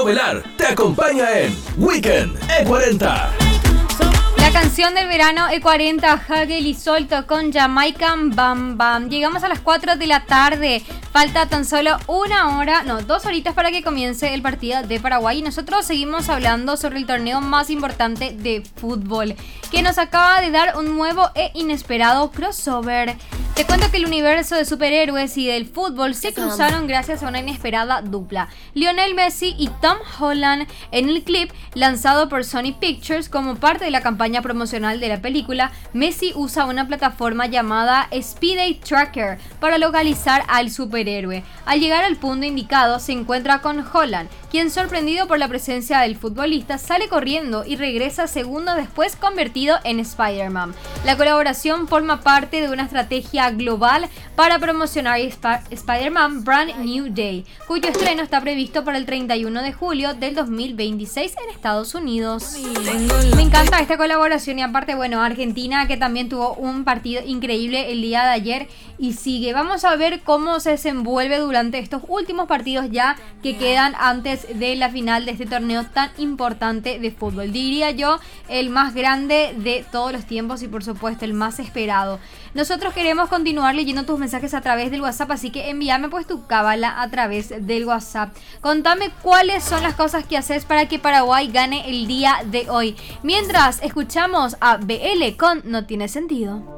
Velar te acompaña en Weekend E40. La canción del verano E40, Hagel y Solto con Jamaican Bam Bam. Llegamos a las 4 de la tarde. Falta tan solo 2 horitas para que comience el partido de Paraguay. Y nosotros seguimos hablando sobre el torneo más importante de fútbol, que nos acaba de dar un nuevo e inesperado crossover. Te cuento que el universo de superhéroes y del fútbol se cruzaron gracias a una inesperada dupla. Lionel Messi y Tom Holland en el clip lanzado por Sony Pictures como parte de la campaña promocional de la película. Messi usa una plataforma llamada Speedy Tracker para localizar al superhéroe. Al llegar al punto indicado se encuentra con Holland, quien, sorprendido por la presencia del futbolista, sale corriendo y regresa segundos después convertido en Spider-Man. La colaboración forma parte de una estrategia global para promocionar Spider-Man Brand New Day, cuyo estreno está previsto para el 31 de julio del 2026 en Estados Unidos. Me encanta esta colaboración y aparte, bueno, Argentina, que también tuvo un partido increíble el día de ayer y sigue. Vamos a ver cómo se desenvuelve durante estos últimos partidos ya que quedan antes de la final de este torneo tan importante de fútbol. Diría yo el más grande de todos los tiempos y por supuesto el más esperado. Nosotros queremos continuar leyendo tus mensajes a través del WhatsApp, así que envíame pues tu cábala a través del WhatsApp. Contame cuáles son las cosas que haces para que Paraguay gane el día de hoy. Mientras escuchamos a BL con No Tiene Sentido.